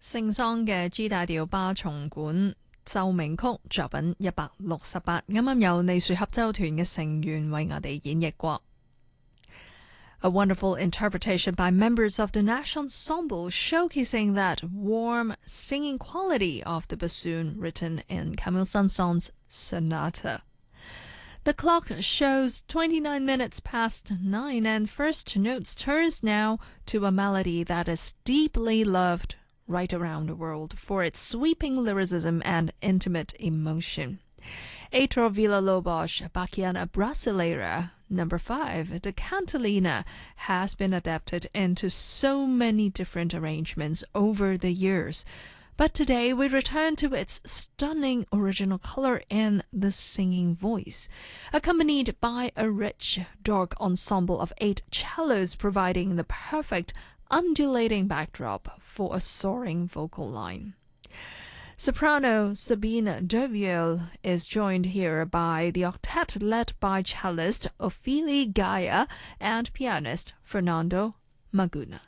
聖桑嘅 G 大調巴松管奏鳴曲作品168，啱啱由利樹合奏團嘅成員為我哋演繹過。A wonderful interpretation by members of the National Ensemble showcasing that warm singing quality of the bassoon written in Camille Saint-Saëns' Sonata. The clock shows 29 minutes past 9 and First Notes turns now to a melody that is deeply loved right around the world for its sweeping lyricism and intimate emotion. Heitor Villa-Lobos' Bachiana Brasileira No. 5, the Cantilena, has been adapted into so many different arrangements over the years. But today we return to its stunning original color in the singing voice, accompanied by a rich, dark ensemble of 8 cellos providing the perfect undulating backdrop for a soaring vocal line. Soprano Sabine Devielle is joined here by the octet led by cellist Ophélie Gaia and pianist Fernando Maguna.